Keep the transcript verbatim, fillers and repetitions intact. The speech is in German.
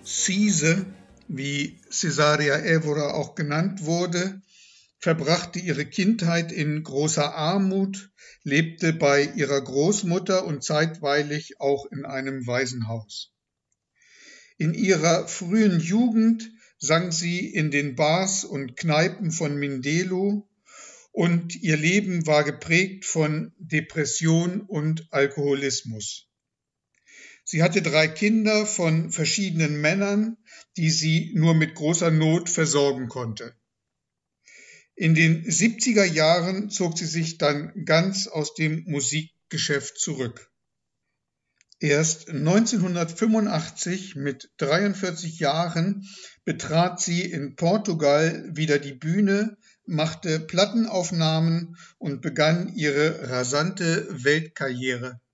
Ziese, wie Cesária Évora auch genannt wurde, verbrachte ihre Kindheit in großer Armut, lebte bei ihrer Großmutter und zeitweilig auch in einem Waisenhaus. In ihrer frühen Jugend sang sie in den Bars und Kneipen von Mindelo und ihr Leben war geprägt von Depression und Alkoholismus. Sie hatte drei Kinder von verschiedenen Männern, die sie nur mit großer Not versorgen konnte. In den siebziger Jahren zog sie sich dann ganz aus dem Musikgeschäft zurück. Erst neunzehnhundertfünfundachtzig mit dreiundvierzig Jahren betrat sie in Portugal wieder die Bühne, machte Plattenaufnahmen und begann ihre rasante Weltkarriere.